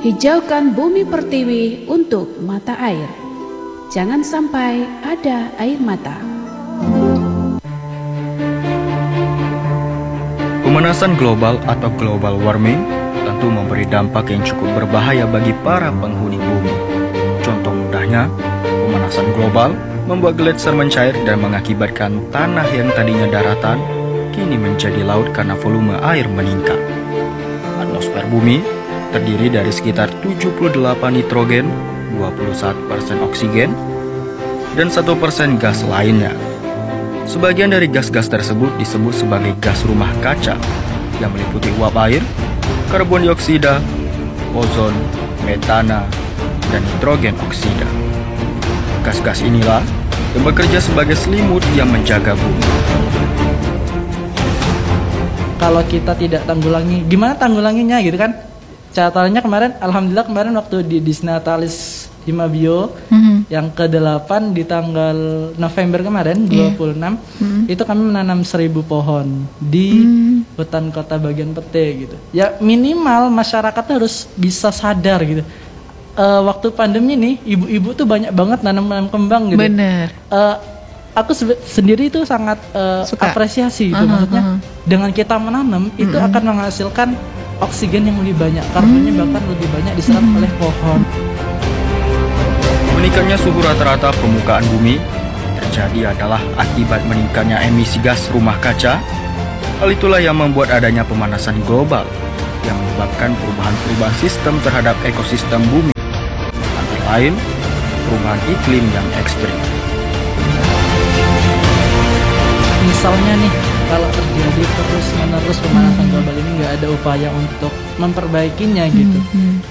Hijaukan bumi pertiwi untuk mata air. Jangan sampai ada air mata. Pemanasan global atau global warming tentu memberi dampak yang cukup berbahaya bagi para penghuni bumi. Contoh mudahnya, pemanasan global membuat gletser mencair dan mengakibatkan tanah yang tadinya daratan kini menjadi laut karena volume air meningkat. Atmosfer bumi terdiri dari sekitar 78 nitrogen, 21% oksigen, dan 1% gas lainnya. Sebagian dari gas-gas tersebut disebut sebagai gas rumah kaca yang meliputi uap air, karbon dioksida, ozon, metana, dan nitrogen oksida. Gas-gas inilah yang bekerja sebagai selimut yang menjaga bumi. Kalau kita tidak tanggulangi, gimana tanggulanginya gitu kan? Catatannya kemarin, alhamdulillah kemarin waktu di Disnatalis Himabio yang ke-8 di tanggal November kemarin 26 itu kami menanam 1000 pohon di hutan kota bagian Pete gitu. Ya minimal masyarakat harus bisa sadar gitu. Waktu pandemi nih ibu-ibu tuh banyak banget nanam kembang gitu. Bener. Aku sendiri itu sangat apresiasi gitu. Maksudnya dengan kita menanam itu akan menghasilkan oksigen yang lebih banyak, karbonnya bahkan lebih banyak diserap oleh pohon. Meningkatnya suhu rata-rata permukaan bumi terjadi adalah akibat meningkatnya emisi gas rumah kaca. Hal itulah yang membuat adanya pemanasan global yang menyebabkan perubahan sistem terhadap ekosistem bumi, antara lain perubahan iklim yang ekstrim. Misalnya nih, kalau terjadi terus-menerus pemanasan global ini nggak ada upaya untuk memperbaikinya gitu,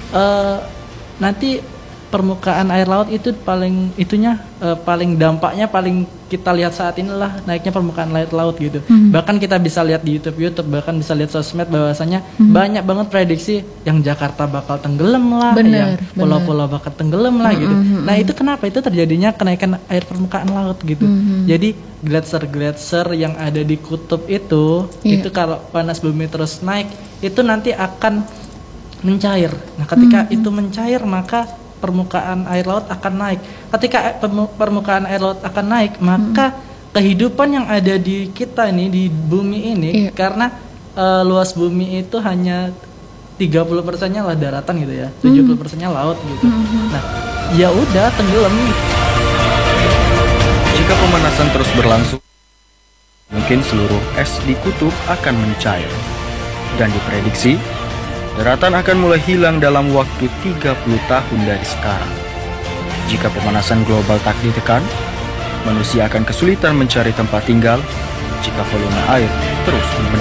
nanti permukaan air laut itu paling dampaknya paling kita lihat saat inilah naiknya permukaan air laut gitu. Bahkan kita bisa lihat di YouTube, bahkan bisa lihat sosmed bahwasanya banyak banget prediksi yang Jakarta bakal tenggelam lah, yang pulau-pulau bakal tenggelam lah gitu. Nah itu kenapa? Itu terjadinya kenaikan air permukaan laut gitu. Jadi gletser yang ada di kutub itu kalau panas bumi terus naik itu nanti akan mencair. Nah ketika itu mencair maka permukaan air laut akan naik. Ketika permukaan air laut akan naik, maka kehidupan yang ada di kita ini, di bumi ini, karena luas bumi itu hanya 30%-nya lah daratan gitu ya, 70%-nya laut gitu. Nah, ya udah tenggelam. Jika pemanasan terus berlangsung, mungkin seluruh es di kutub akan mencair. Dan diprediksi daratan akan mulai hilang dalam waktu 30 tahun dari sekarang. Jika pemanasan global tak ditekan, manusia akan kesulitan mencari tempat tinggal jika volume air terus meningkat.